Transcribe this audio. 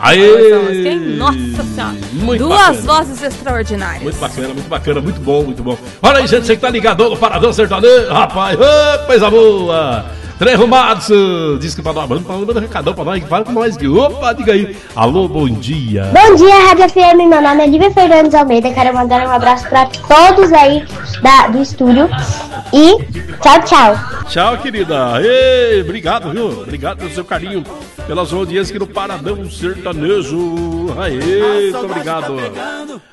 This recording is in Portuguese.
muito boa essa música, hein? Nossa Senhora. Muito Duas bacana. vozes extraordinárias. Muito bacana, muito bom, muito bom. Olha aí, gente, você que tá ligadão no Paradão Sertanejo, rapaz, ô, coisa boa. Trem Rumados, diz que pra nós, manda um recadão pra nós, fala com nós aqui. Opa, diga aí. Alô, bom dia. Bom dia, Rádio FM, meu nome é Lívia Fernandes Almeida, quero mandar um abraço pra todos aí do estúdio e tchau, tchau. Tchau, querida. Ei, obrigado, viu? Obrigado pelo seu carinho, pela sua audiência aqui no Paradão Sertanejo. Aê, muito obrigado.